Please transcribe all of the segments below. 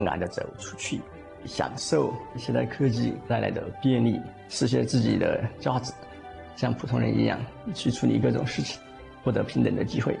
懒得走出去，享受现代科技带来的便利，实现自己的价值，像普通人一样去处理各种事情，获得平等的机会。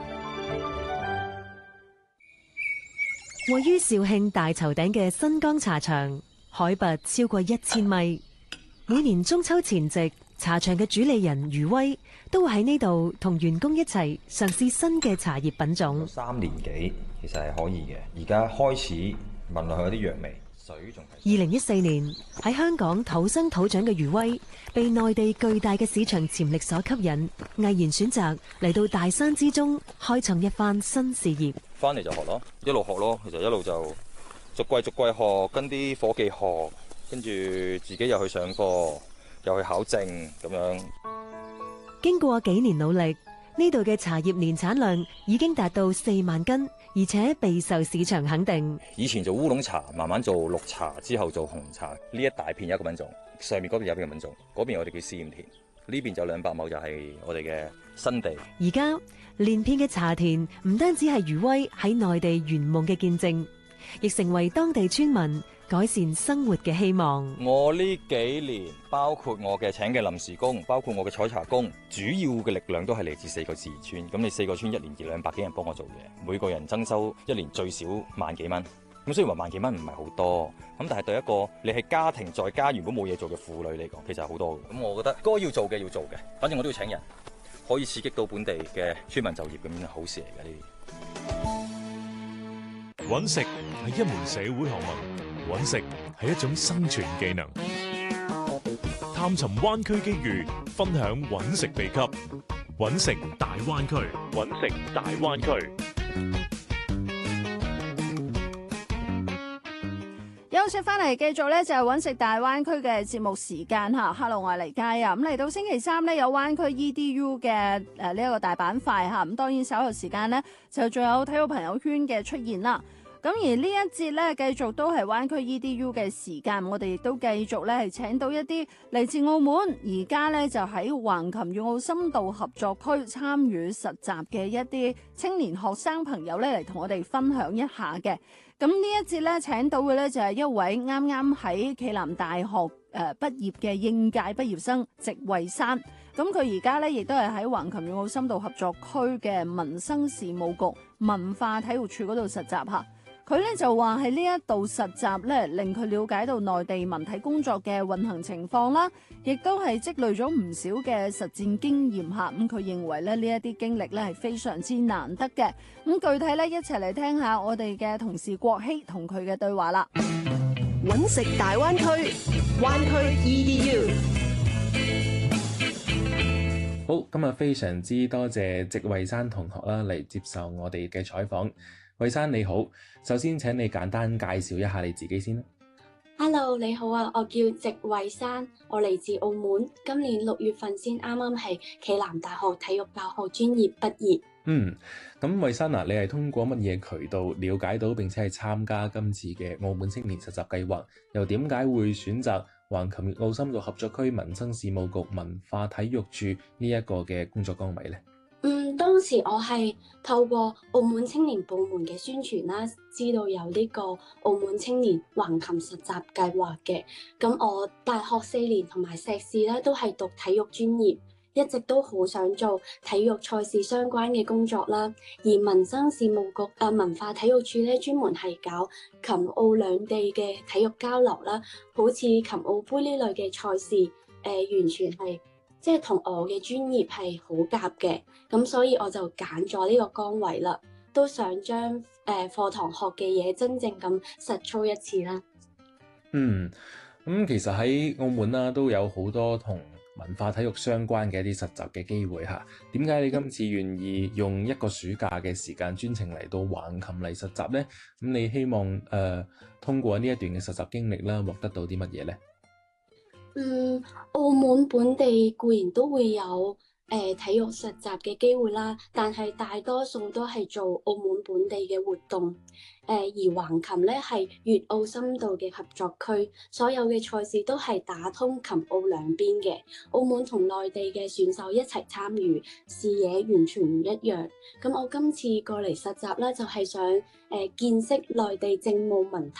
位於肇慶大頭頂嘅新江茶場，海拔超過1000米。每年中秋前夕，茶場嘅主理人余威都會喺呢度同員工一齊嘗試新嘅茶葉品種。 3年幾其實係可以嘅，而家開始聞落去有啲藥味，水仲係。 2014年喺香港土生土長嘅余威，被內地巨大嘅市場潛力所吸引，毅然選擇嚟到大山之中開創一番新事業。 翻嚟就學咯，一路學咯，其實一路就逐季學，跟啲伙計學，跟住自己又去上課，又去考證咁樣。 經過幾年努力，呢度嘅茶葉年產量已經達到4萬斤，而且備受市場肯定。 以前做烏龍茶，慢慢做綠茶，之後做紅茶。呢一大片有一個品種，上面嗰邊有一個品種，嗰邊我哋叫試驗田，呢邊就200畝就係我哋嘅新地。 而家連片嘅茶田唔單止係余威喺內地圓夢嘅見證，亦成為當地村民改善生活嘅希望。 我呢幾年，包括我嘅請嘅臨時工，包括我嘅採茶工，主要嘅力量都係嚟自4個自然村。咁你4個村1年200幾人幫我做嘢，每個人增收1年最少萬幾蚊。咁雖然話萬幾蚊唔係好多，咁但係對一個你係家庭在家原本冇嘢做嘅婦女嚟講，其實係好多嘅。咁我覺得該要做嘅要做嘅，反正我都要請人，可以刺激到本地嘅村民就業，咁好事嚟嘅呢啲。 搵食係一門社會學問，搵食係一種生存技能。探尋灣區機遇，分享搵食秘笈。搵食大灣區，搵食大灣區。 休息翻嚟，繼續咧就係搵食大灣區嘅節目時間吓。Hello，我係黎佳啊。咁嚟到星期三咧，有灣區 EDU 嘅呢一個大板塊吓。咁當然稍後時間咧就仲有體育朋友圈嘅出現啦。咁而呢一節咧繼續都係灣區 EDU 嘅時間，我哋亦都繼續咧係請到一啲嚟自澳門，而家咧就喺橫琴粵澳深度合作區參與實習嘅一啲青年學生朋友咧嚟同我哋分享一下嘅。咁呢一節咧請到嘅咧就係一位啱啱喺暨南大學畢業嘅應屆畢業生席慧珊。咁佢而家咧亦都係喺橫琴粵澳深度合作區嘅民生事務局文化體育處嗰度實習嚇。佢咧就話喺呢一度實習咧，令佢了解到內地文體工作嘅運行情況啦，亦都係積累咗唔少嘅實戰經驗嚇。咁佢認為咧呢一啲經歷咧係非常之難得嘅。咁具體咧一齊嚟聽下我哋嘅同事郭希同佢嘅對話啦。 搵食大灣區，灣區 EDU。 好，今日非常之多謝席慧珊同學啦嚟接受我哋嘅採訪。慧珊你好，首先請你簡單介紹一下你自己先啦。 Hello， 你好啊，我叫席慧珊，我嚟自澳門，今年6月份先啱啱係暨南大學體育教學專業畢業。 咁慧珊啊，你係通過乜嘢渠道了解到並且係參加今次嘅澳門青年實習計劃？又點解會選擇橫琴粵澳深度合作區民生事務局文化體育處呢一個嘅工作崗位呢？ 當時我係透過澳門青年部門嘅宣傳啦，知道有呢個澳門青年橫琴實習計劃嘅。咁我大學4年同埋碩士咧都係讀體育專業，一直都好想做體育賽事相關嘅工作啦。而民生事務局文化體育處咧專門係搞琴澳兩地嘅體育交流啦，好似琴澳杯呢類嘅賽事，完全係即係同我嘅專業係好夾嘅，咁所以我就揀咗呢個崗位啦，都想將課堂學嘅嘢真正咁實操一次啦。 咁其實喺澳門啦，都有好多同文化體育相關嘅一啲實習嘅機會嚇。點解你今次願意用一個暑假嘅時間專程嚟到橫琴嚟實習呢？咁你希望通過呢一段嘅實習經歷啦，獲得到啲乜嘢呢？ 澳門本地固然都會有體育實習嘅機會啦，但係大多數都係做澳門本地嘅活動。而橫琴咧係粵澳深度嘅合作區，所有嘅賽事都係打通琴澳兩邊嘅。澳門同內地嘅選手一齊參與，視野完全唔一樣。咁我今次過嚟實習咧，就係想見識內地政務文體